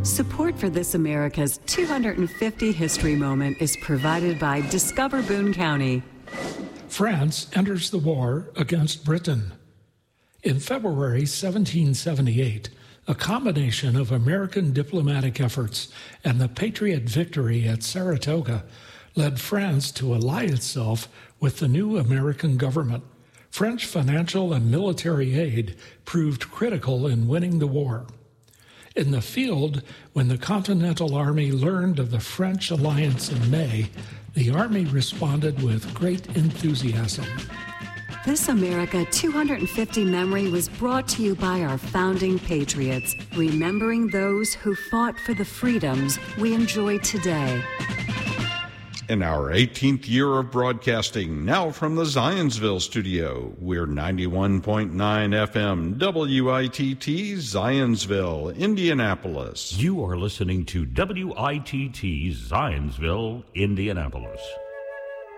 Support for This America's 250 History Moment is provided by Discover Boone County. France enters the war against Britain. In February 1778, a combination of American diplomatic efforts and the Patriot victory at Saratoga led France to ally itself with the new American government. French financial and military aid proved critical in winning the war. In the field, when the Continental Army learned of the French alliance in May, the Army responded with great enthusiasm. This America 250 memory was brought to you by our founding patriots, remembering those who fought for the freedoms we enjoy today. In our 18th year of broadcasting, now from the Zionsville studio, we're 91.9 FM WITT Zionsville, Indianapolis. You are listening to WITT Zionsville, Indianapolis.